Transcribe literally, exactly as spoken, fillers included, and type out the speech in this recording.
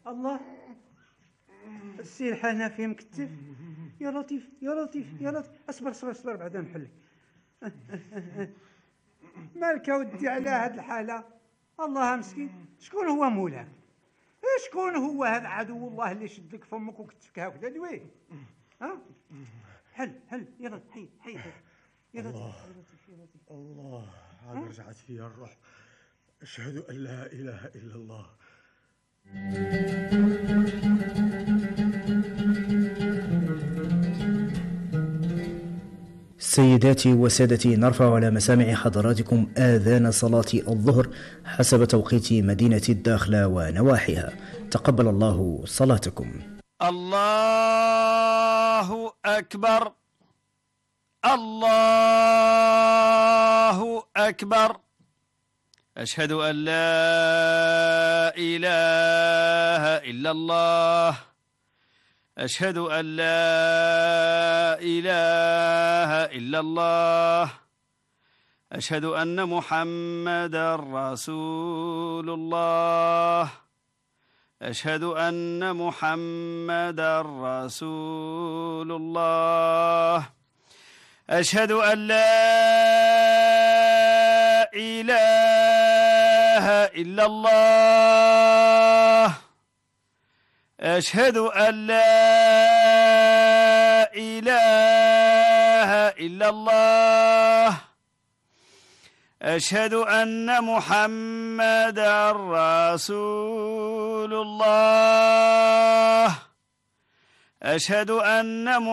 الله، السي الحنفي مكتف. يا لطيف يا لطيف يا لطيف، اصبر اصبر اصبر بعدا نحلك. مالك ودي على هاد الحاله؟ الله مسكين، شكون هو مولاك؟ شكون هو هذا عدو الله اللي شدك فمك وكتفك هكذا لويه؟ ها حل حل يلا حي حي يا لطيف يا لطيف يا لطيف. الله، عاد رجعت فيا الروح. أشهد أن لا إله إلا الله. سيداتي وسادتي، نرفع على مسامع حضراتكم آذان صلاة الظهر حسب توقيت مدينة الداخلة ونواحيها. تقبل الله صلاتكم. الله أكبر الله أكبر. أشهد أن لا إله إلا الله. أشهد أن لا إله إلا الله. أشهد أن محمدا رسول الله. أشهد أن محمدا رسول الله. أشهد أن لا إله إلا الله. أشهد أن لا إله إلا الله. أشهد أن محمدا رسول الله. أشهد أن